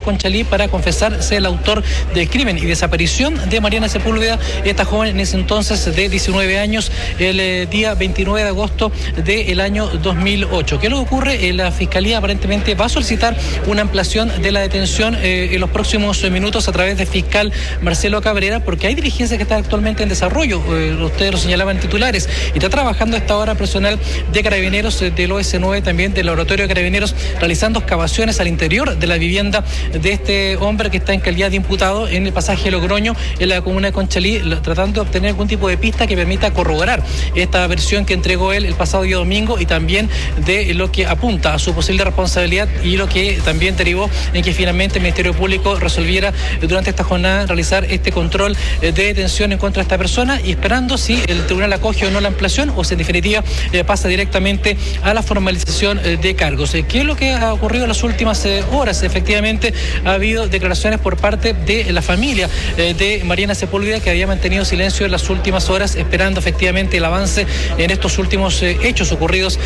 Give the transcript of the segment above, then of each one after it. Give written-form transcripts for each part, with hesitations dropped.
Conchalí para confesar ser el autor del crimen y desaparición de Mariana Sepúlveda, esta joven en ese entonces de 19 años, el día 29 de agosto del año 2008. ¿Qué es lo que ocurre? La Fiscalía aparentemente va a solicitar una ampliación de la detención en los próximos minutos a través del fiscal Marcelo Cabrera, porque hay diligencias que están actualmente en desarrollo, ustedes lo señalaban en titulares, y está trabajando a esta hora personal de Carabineros del OS9, también del Laboratorio de Carabineros, realizando excavaciones al interior de la vivienda de este hombre que está en calidad de imputado en el pasaje Logroño, en la comuna de Conchalí, tratando de obtener algún tipo de pista que permita corroborar esta versión que entregó él el pasado día domingo, y también de lo que apunta a su posible responsabilidad y lo que también derivó en que finalmente el Ministerio Público resolviera durante esta jornada realizar este control de detención en contra de esta persona, y esperando si el tribunal acoge o no la ampliación o si en definitiva pasa directamente a la formalización de cargos. ¿Qué es lo que ha ocurrido en las últimas horas? Efectivamente ha habido declaraciones por parte de la familia de Mariana Sepúlveda, que había mantenido silencio en las últimas horas, esperando efectivamente el avance en estos últimos hechos ocurridos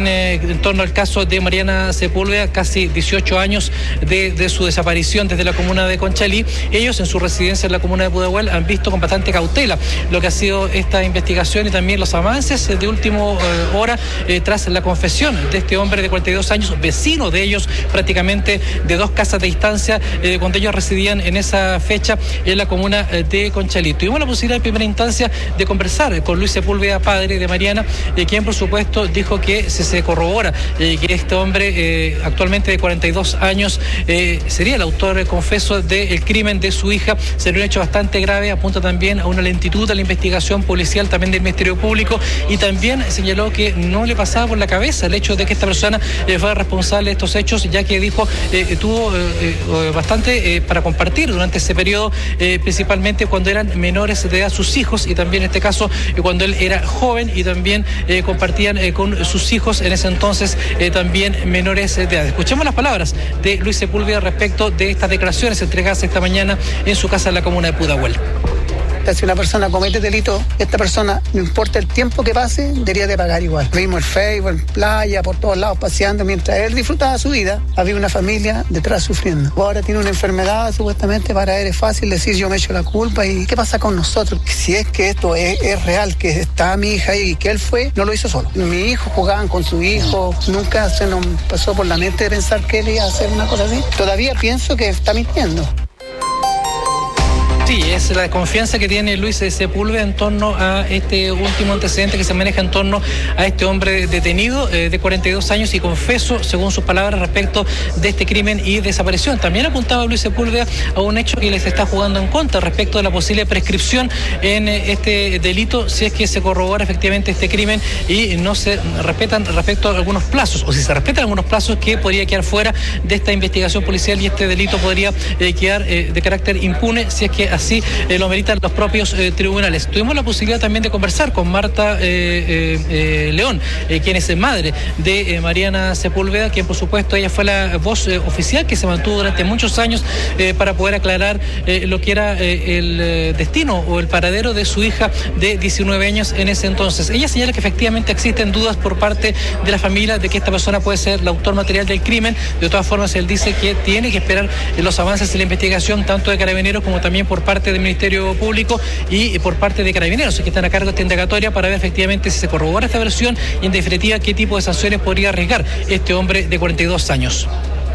en torno al caso de Mariana Sepúlveda, casi 18 años de su desaparición desde la comuna de Conchalí. Ellos en su residencia en la comuna de Pudahuel han visto con bastante cautela lo que ha sido esta investigación y también los avances de última hora tras la confesión de este hombre de 42 años, vecino de ellos prácticamente de 2 casas de distancia, cuando ellos residían en esa fecha en la comuna de Conchalí. Tuvimos la posibilidad en primera instancia de conversar con Luis Sepúlveda, padre de Mariana, quien por supuesto dijo que si se corrobora que este hombre actualmente de 42 años sería el autor confeso del crimen de su hija, sería un hecho bastante grave. Apunta también a una lentitud de la investigación policial también del Ministerio Público, y también señaló que no le pasaba por la cabeza el hecho de que esta persona fuera responsable de estos hechos, ya que dijo tuvo bastante para compartir durante ese periodo, principalmente cuando eran menores de edad sus hijos, y también en este caso cuando él era joven, y también compartían con sus hijos en ese entonces también menores de edad. Escuchemos las palabras de Luis Sepúlveda respecto de estas declaraciones entregadas esta mañana en su casa en la comuna de Pudahuel. Si una persona comete delito, esta persona, no importa el tiempo que pase, debería de pagar igual. Vimos el Facebook, en playa, por todos lados, paseando, mientras él disfrutaba su vida, había una familia detrás sufriendo. Ahora tiene una enfermedad, supuestamente para él es fácil decir yo me echo la culpa. ¿Y qué pasa con nosotros? Si es que esto es real, que está mi hija ahí y que él fue, no lo hizo solo. Mi hijo jugaban con su hijo, nunca se nos pasó por la mente de pensar que él iba a hacer una cosa así. Todavía pienso que está mintiendo. Sí, es la confianza que tiene Luis Sepúlveda en torno a este último antecedente que se maneja en torno a este hombre detenido de 42 años y confeso, según sus palabras, respecto de este crimen y desaparición. También apuntaba Luis Sepúlveda a un hecho que les está jugando en contra respecto de la posible prescripción en este delito, si es que se corrobora efectivamente este crimen y no se respetan respecto a algunos plazos, o si se respetan algunos plazos, que podría quedar fuera de esta investigación policial y este delito podría quedar de carácter impune, si es que así lo meritan los propios tribunales. Tuvimos la posibilidad también de conversar con Marta León, quien es madre de Mariana Sepúlveda, quien por supuesto ella fue la voz oficial que se mantuvo durante muchos años para poder aclarar lo que era el destino o el paradero de su hija de 19 años en ese entonces. Ella señala que efectivamente existen dudas por parte de la familia de que esta persona puede ser el autor material del crimen. De todas formas, él dice que tiene que esperar los avances de la investigación tanto de Carabineros como también por parte del Ministerio Público y por parte de Carabineros, que están a cargo de esta indagatoria, para ver efectivamente si se corrobora esta versión y en definitiva qué tipo de sanciones podría arriesgar este hombre de 42 años.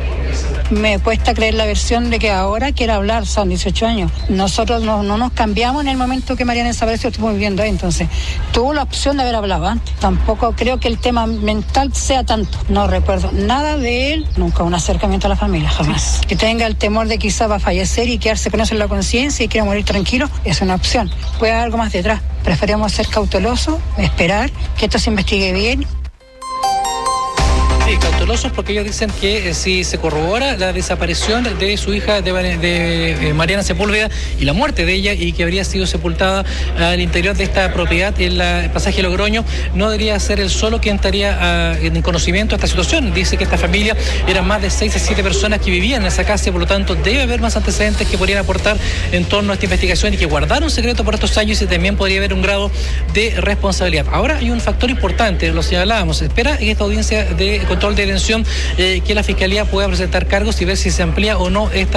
Me cuesta creer la versión de que ahora quiera hablar, son 18 años. Nosotros no nos cambiamos en el momento que Mariana desapareció, estuvimos viviendo ahí, entonces tuvo la opción de haber hablado antes. Tampoco creo que el tema mental sea tanto. No recuerdo nada de él, nunca un acercamiento a la familia, jamás. Que tenga el temor de quizá va a fallecer y quedarse con eso en la conciencia y quiera morir tranquilo, es una opción. Puede haber algo más detrás. Preferimos ser cautelosos, esperar que esto se investigue bien. Sí, cautelosos porque ellos dicen que si se corrobora la desaparición de su hija de Mariana Sepúlveda y la muerte de ella y que habría sido sepultada al interior de esta propiedad en el pasaje Logroño, no debería ser él solo quien estaría en conocimiento de esta situación. Dice que esta familia eran más de 6 a 7 personas que vivían en esa casa y por lo tanto debe haber más antecedentes que podrían aportar en torno a esta investigación y que guardaron secreto por estos años y también podría haber un grado de responsabilidad. Ahora hay un factor importante, lo señalábamos, espera en esta audiencia de control de detención que la Fiscalía pueda presentar cargos y ver si se amplía o no esta